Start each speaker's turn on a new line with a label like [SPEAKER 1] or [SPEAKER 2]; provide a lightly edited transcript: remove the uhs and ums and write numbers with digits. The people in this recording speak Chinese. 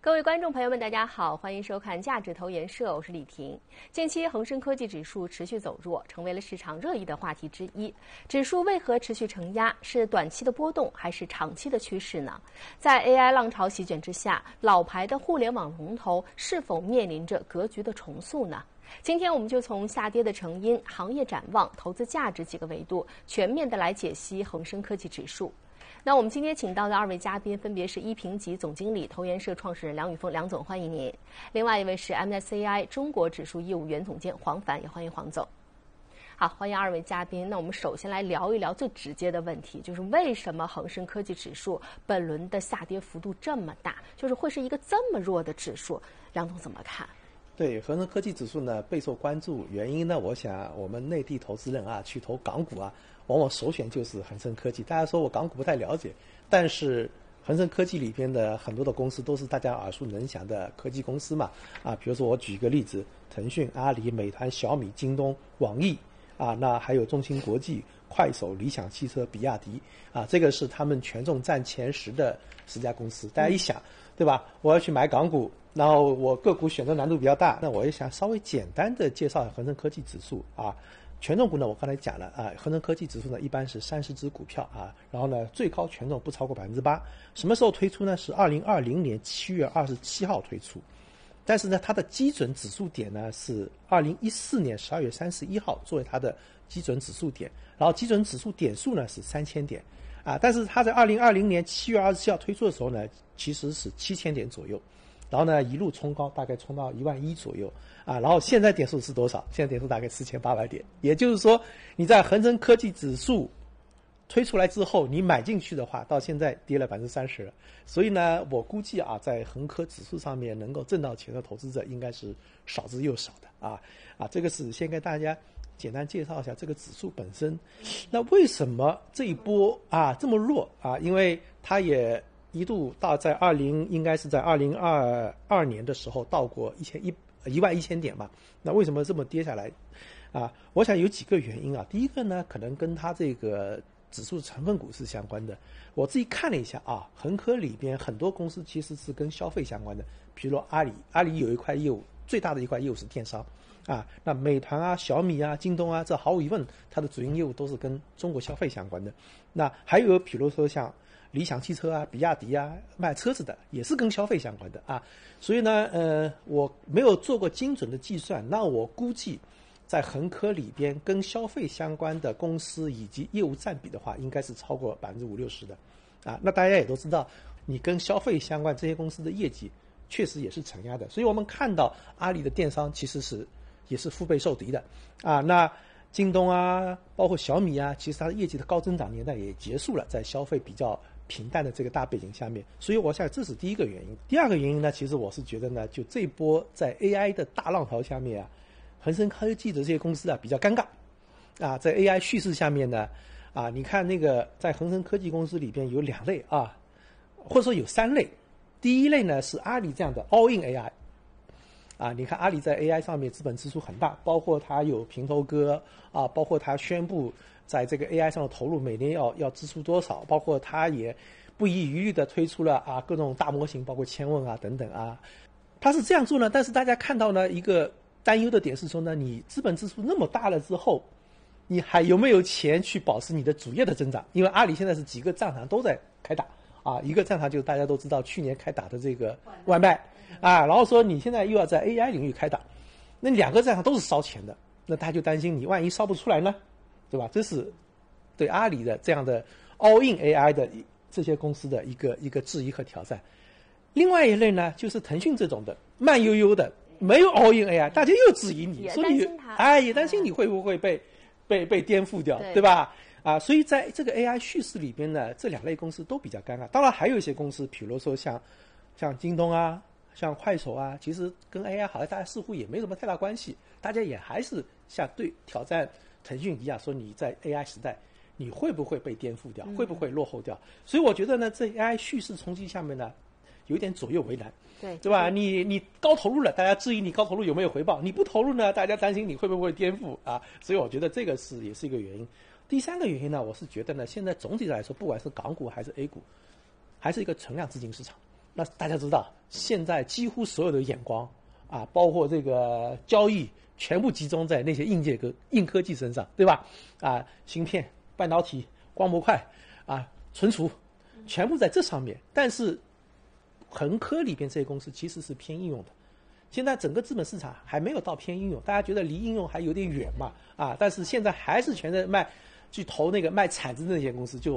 [SPEAKER 1] 各位观众朋友们，大家好，欢迎收看价值投研社，我是李婷。近期恒生科技指数持续走弱，成为了市场热议的话题之一。指数为何持续承压？是短期的波动，还是长期的趋势呢？在 AI 浪潮席卷之下，老牌的互联网龙头是否面临着格局的重塑呢？今天我们就从下跌的成因、行业展望、投资价值几个维度，全面的来解析恒生科技指数。那我们今天请到的二位嘉宾分别是一评级总经理、投研社创始人梁宇峰梁总，欢迎您；另外一位是 MSCI 中国指数业务原总监黄凡，也欢迎黄总。好，欢迎二位嘉宾。那我们首先来聊一聊最直接的问题，就是为什么恒生科技指数本轮的下跌幅度这么大，就是会是一个这么弱的指数？梁总怎么看？
[SPEAKER 2] 对，恒生科技指数呢备受关注，原因呢，我想我们内地投资人啊去投港股啊，往往首选就是恒生科技。大家说我港股不太了解，但是恒生科技里边的很多的公司都是大家耳熟能详的科技公司嘛，比如说我举一个例子，腾讯、阿里、美团、小米、京东、网易那还有中芯国际、快手、理想汽车、比亚迪这个是他们权重占前10的10家公司。大家一想，对吧？我要去买港股，然后我个股选择难度比较大，那我也想稍微简单的介绍恒生科技指数权重股呢，我刚才讲了恒生科技指数呢一般是30只股票然后呢最高权重不超过8%。什么时候推出呢？是2020年7月27号推出。但是呢，它的基准指数点呢是2014年12月31号作为它的基准指数点，然后基准指数点数呢是3000点但是它在2020年7月27号推出的时候呢，其实是7000点左右，然后呢一路冲高，大概冲到11000左右然后现在点数是多少？现在点数大概4800点，也就是说你在恒生科技指数推出来之后，你买进去的话，到现在跌了30%，所以呢，我估计在恒科指数上面能够挣到钱的投资者应该是少之又少的这个是先跟大家简单介绍一下这个指数本身。那为什么这一波这么弱因为它也一度应该是在2022年的时候到过11000点嘛。那为什么这么跌下来我想有几个原因第一个呢，可能跟它这个指数成分股是相关的。我自己看了一下恒科里边很多公司其实是跟消费相关的，比如说阿里有一块业务，最大的一块业务是电商那美团小米京东这毫无疑问它的主营业务都是跟中国消费相关的。那还有比如说像理想汽车比亚迪卖车子的也是跟消费相关的所以呢我没有做过精准的计算，那我估计在恒科里边跟消费相关的公司以及业务占比的话，应该是超过50%-60%的那大家也都知道，你跟消费相关这些公司的业绩确实也是承压的，所以我们看到阿里的电商其实也是腹背受敌的那京东包括小米其实它的业绩的高增长年代也结束了，在消费比较平淡的这个大背景下面，所以我想这是第一个原因。第二个原因呢，其实我是觉得呢，就这一波在 AI 的大浪潮下面恒生科技的这些公司比较尴尬在 AI 叙事下面呢你看那个在恒生科技公司里边有2类或者说有3类。第一类呢是阿里这样的 all in AI你看阿里在 AI 上面资本支出很大，包括它有平头哥包括它宣布在这个 AI 上的投入每年要支出多少，包括它也不遗余力的推出了各种大模型，包括千问等等它是这样做呢，但是大家看到呢一个担忧的点是说呢，你资本支出那么大了之后，你还有没有钱去保持你的主业的增长？因为阿里现在是几个战场都在开打一个战场就是大家都知道去年开打的这个外卖然后说你现在又要在 AI 领域开打，那2个战场都是烧钱的，那大家就担心你万一烧不出来呢，对吧？这是对阿里的这样的 all in AI 的这些公司的一个质疑和挑战。另外一类呢，就是腾讯这种的慢悠悠的没有 all in AI， 大家又质疑你，所以也担心你会不会被颠覆掉，对吧？所以在这个 AI 叙事里边呢，这2类公司都比较尴尬。当然还有一些公司，比如说像京东像快手其实跟 AI 好像大家似乎也没什么太大关系，大家也还是像挑战腾讯一样，说你在 AI 时代你会不会被颠覆掉，会不会落后掉？所以我觉得呢，这 AI 叙事冲击下面呢，有点左右为难，对吧？你高投入了，大家质疑你高投入有没有回报；你不投入呢，大家担心你会不会颠覆所以我觉得这个也是一个原因。第3个原因呢，我是觉得呢，现在总体来说，不管是港股还是 A 股，还是一个存量资金市场那大家知道，现在几乎所有的眼光啊，包括这个交易，全部集中在那些硬科技身上，对吧？啊，芯片、半导体、光模块啊、存储，全部在这上面。但是恒科里边这些公司其实是偏应用的。现在整个资本市场还没有到偏应用，大家觉得离应用还有点远嘛？啊，但是现在还是全在去投那个卖铲子的那些公司，就